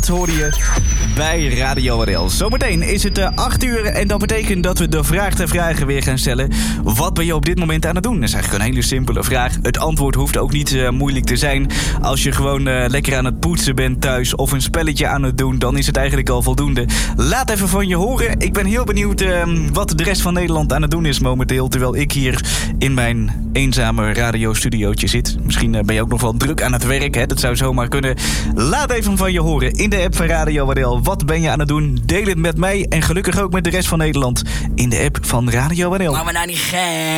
8 hoorde je bij Radio RL. Zometeen is het 8 uur en dat betekent dat we de vraag ter vragen weer gaan stellen. Wat ben je op dit moment aan het doen? Dat is eigenlijk een hele simpele vraag. Het antwoord hoeft ook niet moeilijk te zijn. Als je gewoon lekker aan het poetsen bent thuis of een spelletje aan het doen, dan is het eigenlijk al voldoende. Laat even van je horen. Ik ben heel benieuwd wat de rest van Nederland aan het doen is momenteel, terwijl ik hier in mijn eenzame radiostudiootje zit. Misschien ben je ook nog wel druk aan het werk, hè? Dat zou zomaar kunnen. Laat even van je horen in de app van Radio RL. Wat ben je aan het doen? Deel het met mij en gelukkig ook met de rest van Nederland in de app van Radio RL. Maar we nou niet gek.